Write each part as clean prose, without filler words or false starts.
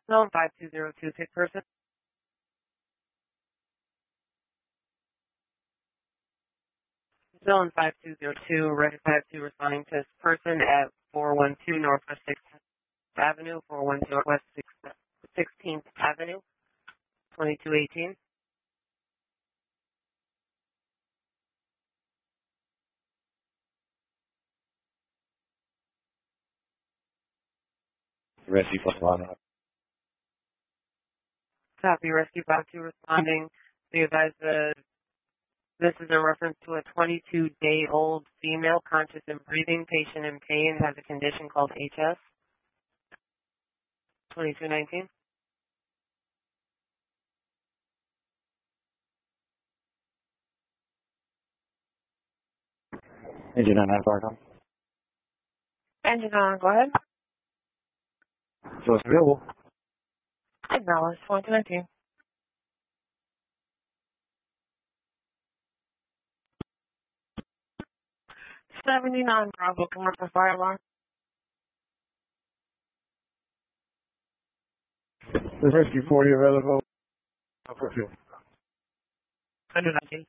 Zone 5202, sick person. Zone 5202, Ready 52 responding to this person at 412 Northwest 6th Avenue, 412 Northwest 16th Avenue, 2218. Rescue plus one. Copy, Rescue 52 responding. Be advised that this is in reference to a 22-day-old female conscious and breathing patient in pain, has a condition called HS. 2219. Engine on that far, Engine on, go ahead. so it's available. Acknowledge, 2219. $79 Bravo, commercial fire alarm. There's rescue 40 available. 119.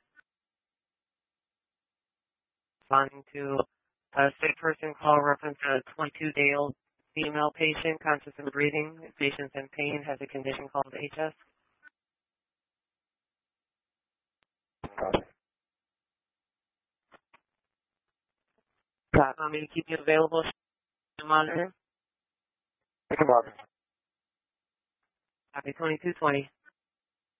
Responding to a sick person call reference to a 22-day-old female patient, conscious and breathing. Patient's in pain, has a condition called HS. Want me to keep you available to monitor? Come on. Copy, 2220.